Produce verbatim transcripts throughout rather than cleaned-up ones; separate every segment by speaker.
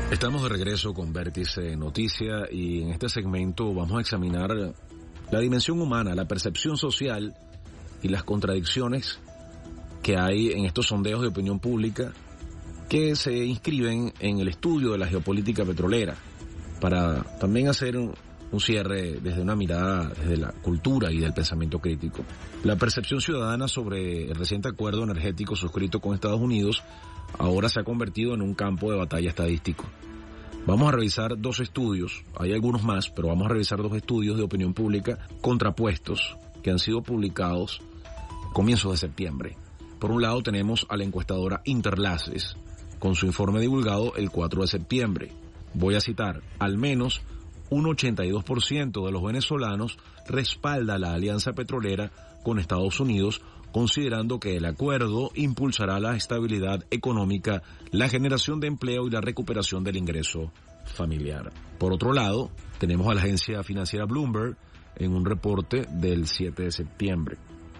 Speaker 1: Estamos de regreso con Vértice Noticia y en este segmento vamos a examinar la dimensión humana, la percepción social y las contradicciones que hay en estos sondeos de opinión pública que se inscriben en el estudio de la geopolítica petrolera para también hacer un, un cierre desde una mirada desde la cultura y del pensamiento crítico. La percepción ciudadana sobre el reciente acuerdo energético suscrito con Estados Unidos ahora se ha convertido en un campo de batalla estadístico. Vamos a revisar dos estudios, hay algunos más, pero vamos a revisar dos estudios de opinión pública contrapuestos que han sido publicados a comienzos de septiembre. Por un lado tenemos a la encuestadora Interlaces, con su informe divulgado el cuatro de septiembre. Voy a citar, al menos un ochenta y dos por ciento de los venezolanos respalda la alianza petrolera con Estados Unidos, considerando que el acuerdo impulsará la estabilidad económica, la generación de empleo y la recuperación del ingreso familiar. Por otro lado, tenemos a la agencia financiera Bloomberg en un reporte del siete de septiembre,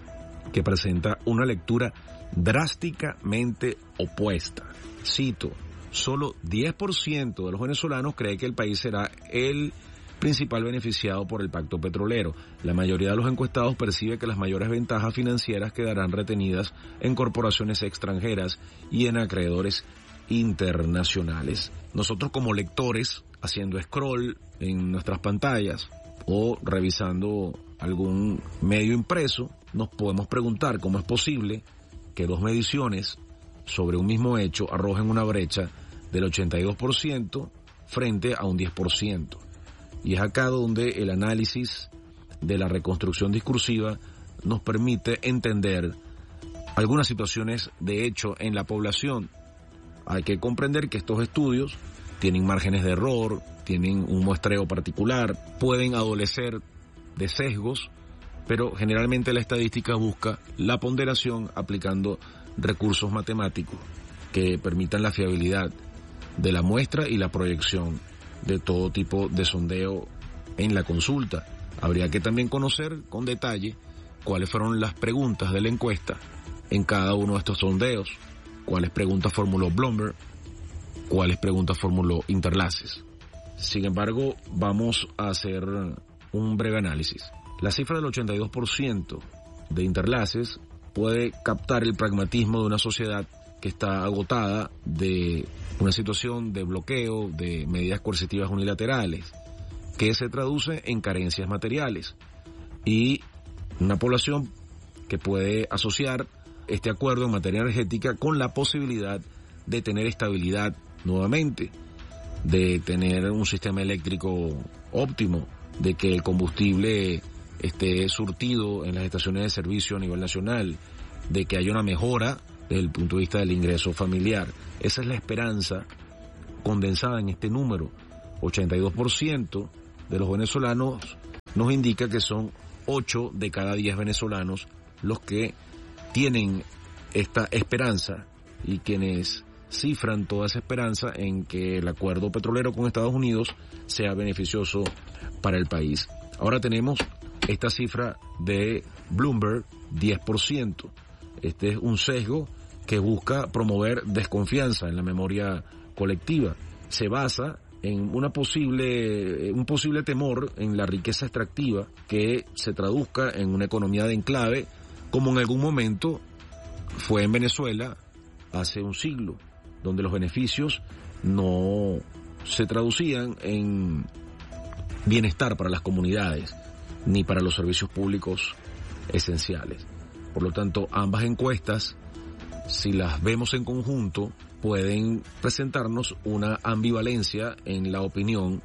Speaker 1: que presenta una lectura drásticamente opuesta. Cito, solo diez por ciento de los venezolanos cree que el país será el principal beneficiado por el pacto petrolero. La mayoría de los encuestados percibe que las mayores ventajas financieras quedarán retenidas en corporaciones extranjeras y en acreedores internacionales. Nosotros como lectores, haciendo scroll en nuestras pantallas o revisando algún medio impreso, nos podemos preguntar cómo es posible que dos mediciones sobre un mismo hecho arrojen una brecha del ochenta y dos por ciento frente a un diez por ciento. Y es acá donde el análisis de la reconstrucción discursiva nos permite entender algunas situaciones de hecho en la población. Hay que comprender que estos estudios tienen márgenes de error, tienen un muestreo particular, pueden adolecer de sesgos, pero generalmente la estadística busca la ponderación aplicando recursos matemáticos que permitan la fiabilidad de la muestra y la proyección de todo tipo de sondeo en la consulta. Habría que también conocer con detalle cuáles fueron las preguntas de la encuesta en cada uno de estos sondeos, cuáles preguntas formuló Bloomberg, cuáles preguntas formuló Interlaces. Sin embargo, vamos a hacer un breve análisis. La cifra del ochenta y dos por ciento de Interlaces puede captar el pragmatismo de una sociedad que está agotada de una situación de bloqueo, de medidas coercitivas unilaterales, que se traduce en carencias materiales, y una población que puede asociar este acuerdo en materia energética con la posibilidad de tener estabilidad nuevamente, de tener un sistema eléctrico óptimo, de que el combustible esté surtido en las estaciones de servicio a nivel nacional, de que haya una mejora desde el punto de vista del ingreso familiar. Esa es la esperanza condensada en este número. ochenta y dos por ciento de los venezolanos nos indica que son ocho de cada diez venezolanos los que tienen esta esperanza y quienes cifran toda esa esperanza en que el acuerdo petrolero con Estados Unidos sea beneficioso para el país. Ahora tenemos esta cifra de Bloomberg, diez por ciento. Este es un sesgo que busca promover desconfianza en la memoria colectiva. Se basa en una posible, un posible temor en la riqueza extractiva que se traduzca en una economía de enclave, como en algún momento fue en Venezuela hace un siglo, donde los beneficios no se traducían en bienestar para las comunidades ni para los servicios públicos esenciales. Por lo tanto, ambas encuestas, si las vemos en conjunto, pueden presentarnos una ambivalencia en la opinión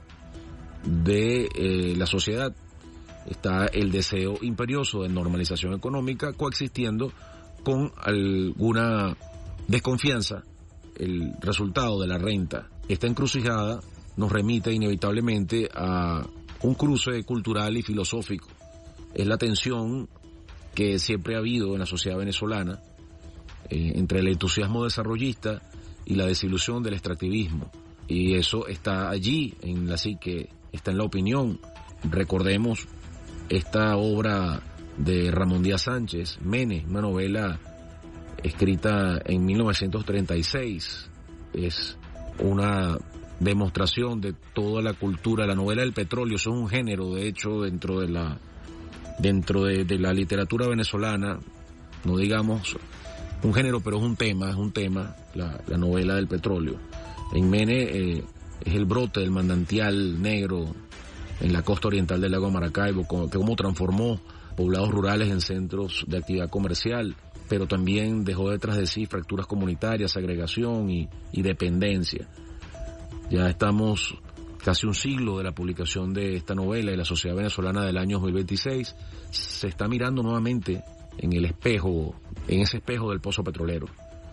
Speaker 1: de eh, la sociedad. Está el deseo imperioso de normalización económica coexistiendo con alguna desconfianza, el resultado de la renta. Esta encrucijada nos remite inevitablemente a un cruce cultural y filosófico. Es la tensión que siempre ha habido en la sociedad venezolana eh, entre el entusiasmo desarrollista y la desilusión del extractivismo. Y eso está allí en la psique, está en la opinión. Recordemos esta obra de Ramón Díaz Sánchez, Mene, una novela escrita en mil novecientos treinta y seis. Es una demostración de toda la cultura. La novela del petróleo es un género, de hecho, dentro de la dentro de, de la literatura venezolana, no digamos un género, pero es un tema, es un tema, la, la novela del petróleo. En Mene eh, es el brote del manantial negro en la costa oriental del lago Maracaibo, cómo, cómo transformó poblados rurales en centros de actividad comercial, pero también dejó detrás de sí fracturas comunitarias, segregación y, y dependencia. Ya estamos casi un siglo de la publicación de esta novela y la sociedad venezolana del año dos mil veintiséis se está mirando nuevamente en el espejo, en ese espejo del pozo petrolero.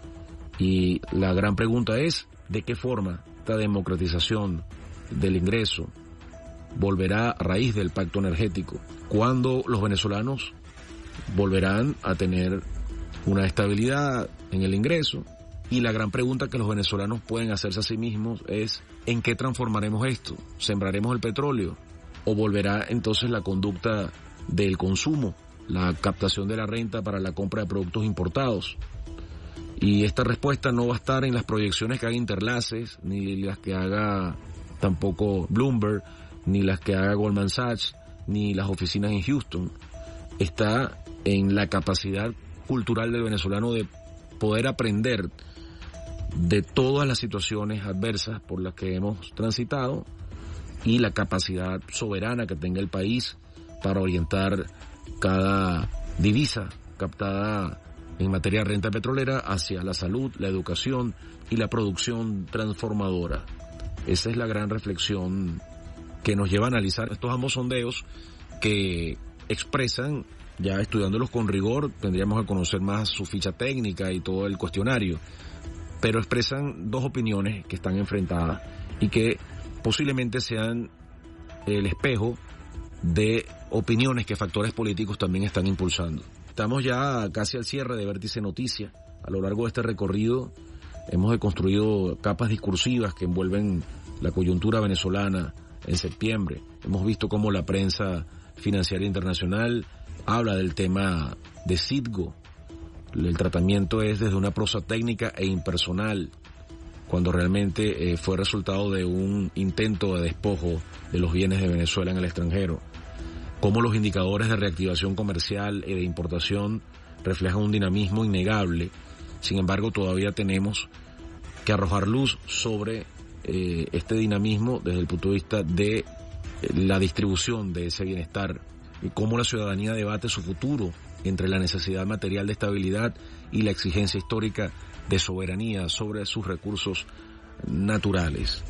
Speaker 1: Y la gran pregunta es, ¿de qué forma esta democratización del ingreso volverá a raíz del pacto energético? ¿Cuándo los venezolanos volverán a tener una estabilidad en el ingreso? Y la gran pregunta que los venezolanos pueden hacerse a sí mismos es, ¿en qué transformaremos esto? ¿Sembraremos el petróleo? ¿O volverá entonces la conducta del consumo, la captación de la renta para la compra de productos importados? Y esta respuesta no va a estar en las proyecciones que haga Interlaces, ni las que haga tampoco Bloomberg, ni las que haga Goldman Sachs, ni las oficinas en Houston. Está en la capacidad cultural del venezolano de poder aprender de todas las situaciones adversas por las que hemos transitado y la capacidad soberana que tenga el país para orientar cada divisa captada en materia de renta petrolera hacia la salud, la educación y la producción transformadora. Esa es la gran reflexión que nos lleva a analizar estos ambos sondeos que expresan, ya estudiándolos con rigor, tendríamos que conocer más su ficha técnica y todo el cuestionario, pero expresan dos opiniones que están enfrentadas y que posiblemente sean el espejo de opiniones que factores políticos también están impulsando. Estamos ya casi al cierre de Vértice Noticias. A lo largo de este recorrido hemos deconstruido capas discursivas que envuelven la coyuntura venezolana en septiembre. Hemos visto cómo la prensa financiera internacional habla del tema de Citgo. El tratamiento es desde una prosa técnica e impersonal, cuando realmente eh, fue resultado de un intento de despojo de los bienes de Venezuela en el extranjero. Cómo los indicadores de reactivación comercial y de importación reflejan un dinamismo innegable. Sin embargo, todavía tenemos que arrojar luz sobre eh, este dinamismo desde el punto de vista de eh, la distribución de ese bienestar y cómo la ciudadanía debate su futuro entre la necesidad material de estabilidad y la exigencia histórica de soberanía sobre sus recursos naturales.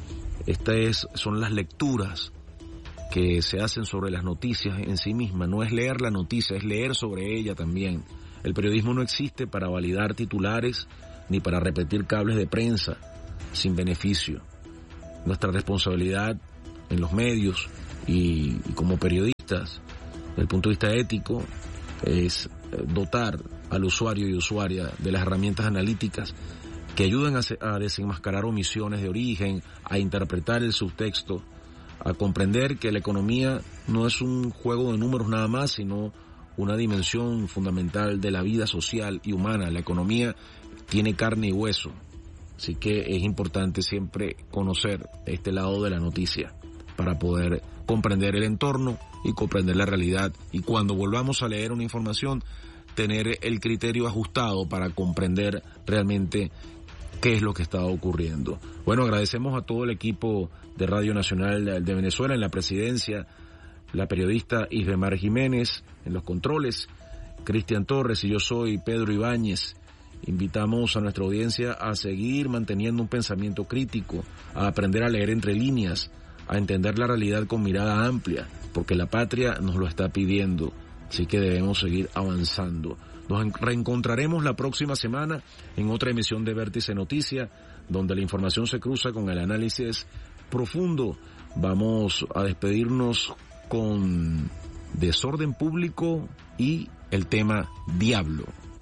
Speaker 1: Estas son las lecturas que se hacen sobre las noticias en sí mismas. No es leer la noticia, es leer sobre ella también. El periodismo no existe para validar titulares ni para repetir cables de prensa sin beneficio. Nuestra responsabilidad en los medios y, y como periodistas, desde el punto de vista ético, es dotar al usuario y usuaria de las herramientas analíticas que ayudan a, a desenmascarar omisiones de origen, a interpretar el subtexto, a comprender que la economía no es un juego de números nada más, sino una dimensión fundamental de la vida social y humana. La economía tiene carne y hueso, así que es importante siempre conocer este lado de la noticia para poder comprender el entorno y comprender la realidad, y cuando volvamos a leer una información, tener el criterio ajustado para comprender realmente qué es lo que está ocurriendo. Bueno, agradecemos a todo el equipo de Radio Nacional de Venezuela, en la presidencia, la periodista Isbemar Jiménez, en los controles, Cristian Torres, y yo soy Pedro Ibáñez. Invitamos a nuestra audiencia a seguir manteniendo un pensamiento crítico, a aprender a leer entre líneas, a entender la realidad con mirada amplia, porque la patria nos lo está pidiendo, así que debemos seguir avanzando. Nos reencontraremos la próxima semana en otra emisión de Vértice Noticias, donde la información se cruza con el análisis profundo. Vamos a despedirnos con desorden público y el tema Diablo.